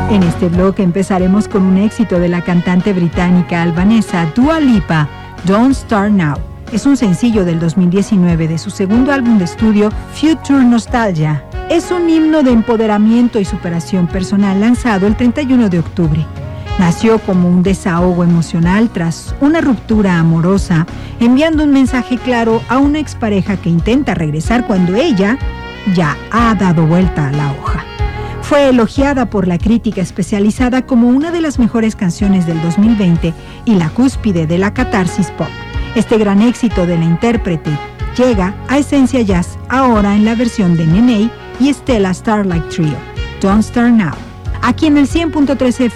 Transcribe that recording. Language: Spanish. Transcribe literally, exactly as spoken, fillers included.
En este bloque empezaremos con un éxito de la cantante británica albanesa Dua Lipa, Don't Start Now. Es un sencillo del dos mil diecinueve de su segundo álbum de estudio, Future Nostalgia. Es un himno de empoderamiento y superación personal lanzado el treinta y uno de octubre. Nació como un desahogo emocional tras una ruptura amorosa, enviando un mensaje claro a una expareja que intenta regresar cuando ella ya ha dado vuelta a la hoja. Fue elogiada por la crítica especializada como una de las mejores canciones del dos mil veinte y la cúspide de la catarsis pop. Este gran éxito de la intérprete llega a Esencia Jazz ahora en la versión de Nenei y Stella Starlight Trio, Don't Start Now. Aquí en el cien punto tres F